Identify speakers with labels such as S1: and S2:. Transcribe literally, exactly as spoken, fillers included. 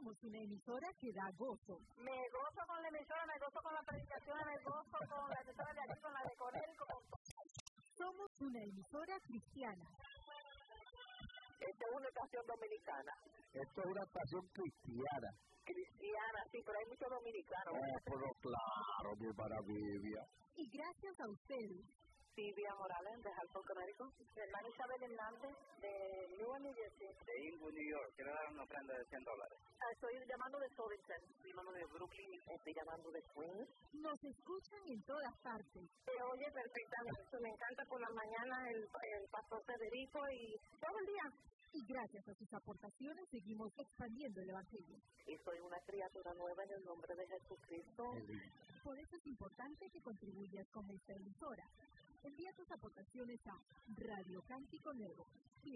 S1: Somos una emisora que da gozo.
S2: Me gozo con la emisora, me gozo con la predicación, me gozo con la emisora de aquí, con la de Corel, con...
S1: Somos una emisora cristiana.
S2: Esta es una estación dominicana.
S3: Esto es una estación cristiana.
S2: Cristiana, sí, pero hay muchos dominicanos.
S3: Oh, pero claro, mi maravilla.
S1: Y gracias a ustedes.
S2: Silvia Morales, de Halford, Connecticut. Mi hermana Isabel Hernández, de Newark, New Jersey.
S4: De Inwood, New York. Quiero dar una ofrenda de cien dólares.
S2: Ah, estoy llamando de Sorensen. Estoy llamando de Brooklyn. Estoy llamando de Queens.
S1: Nos escuchan en todas partes.
S2: Se oye perfectamente. Me encanta por la mañana el, el pastor Federico y todo el día.
S1: Y gracias a sus aportaciones seguimos expandiendo el Evangelio.
S2: Y soy una criatura nueva en el nombre de Jesucristo.
S1: Por eso es importante que contribuyas con esta emisora. Envía tus aportaciones a Radio Cántico Nuevo.